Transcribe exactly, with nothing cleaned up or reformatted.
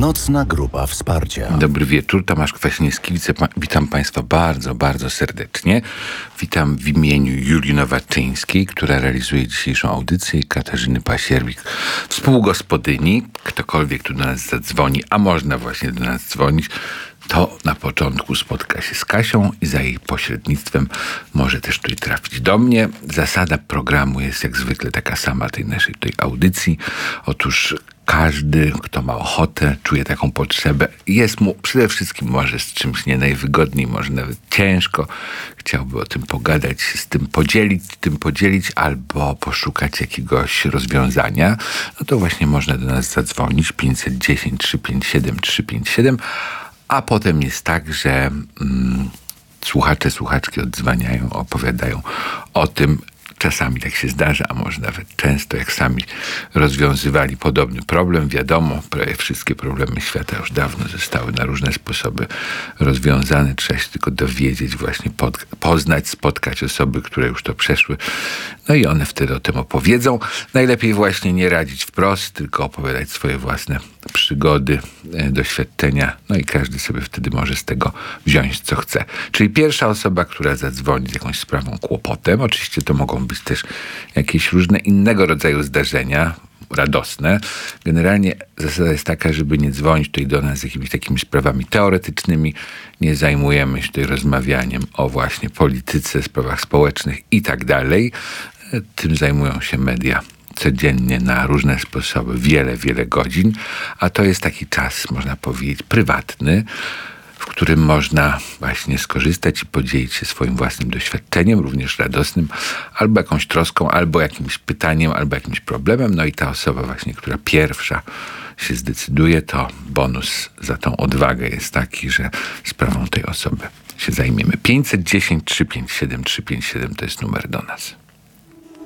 Nocna grupa wsparcia. Dobry wieczór, Tomasz Kwaśniewski. Witam Państwa bardzo, bardzo serdecznie. Witam w imieniu Julii Nowaczyńskiej, która realizuje dzisiejszą audycję, i Katarzyny Pasierwik, współgospodyni. Ktokolwiek tu do nas zadzwoni, a można właśnie do nas dzwonić, to na początku spotka się z Kasią i za jej pośrednictwem może też tutaj trafić do mnie. Zasada programu jest jak zwykle taka sama, tej naszej tej audycji. Otóż każdy, kto ma ochotę, czuje taką potrzebę, jest mu przede wszystkim może z czymś nie najwygodniej, może nawet ciężko, chciałby o tym pogadać, się z tym podzielić, tym podzielić albo poszukać jakiegoś rozwiązania, no to właśnie można do nas zadzwonić pięćset dziesięć, trzysta pięćdziesiąt siedem, trzysta pięćdziesiąt siedem, a potem jest tak, że mm, słuchacze, słuchaczki odzwaniają, opowiadają o tym. Czasami tak się zdarza, a może nawet często, jak sami rozwiązywali podobny problem. Wiadomo, prawie wszystkie problemy świata już dawno zostały na różne sposoby rozwiązane. Trzeba się tylko dowiedzieć, właśnie pod, poznać, spotkać osoby, które już to przeszły. No i one wtedy o tym opowiedzą. Najlepiej właśnie nie radzić wprost, tylko opowiadać swoje własne przygody, doświadczenia. No i każdy sobie wtedy może z tego wziąć, co chce. Czyli pierwsza osoba, która zadzwoni z jakąś sprawą, kłopotem. Oczywiście to mogą być też jakieś różne innego rodzaju zdarzenia, radosne. Generalnie zasada jest taka, żeby nie dzwonić tutaj do nas z jakimiś takimi sprawami teoretycznymi. Nie zajmujemy się tutaj rozmawianiem o właśnie polityce, sprawach społecznych i tak dalej. Tym zajmują się media codziennie na różne sposoby, wiele, wiele godzin, a to jest taki czas, można powiedzieć, prywatny, w którym można właśnie skorzystać i podzielić się swoim własnym doświadczeniem, również radosnym, albo jakąś troską, albo jakimś pytaniem, albo jakimś problemem. No i ta osoba właśnie, która pierwsza się zdecyduje, to bonus za tą odwagę jest taki, że sprawą tej osoby się zajmiemy. pięćset dziesięć, trzysta pięćdziesiąt siedem, trzysta pięćdziesiąt siedem to jest numer do nas.